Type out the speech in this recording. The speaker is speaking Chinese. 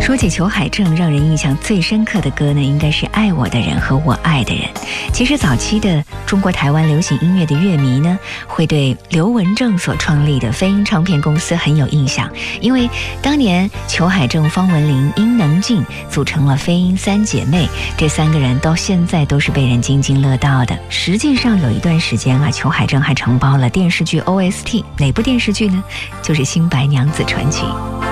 说起裘海正，让人印象最深刻的歌呢，应该是《爱我的人和我爱的人》。其实早期的中国台湾流行音乐的乐迷呢，会对刘文正所创立的飞鹰唱片公司很有印象，因为当年裘海正、方文琳、殷能静组成了飞鹰三姐妹，这三个人到现在都是被人津津乐道的。实际上有一段时间啊，裘海正还承包了电视剧 OST， 哪部电视剧呢？就是《新白娘子传奇》。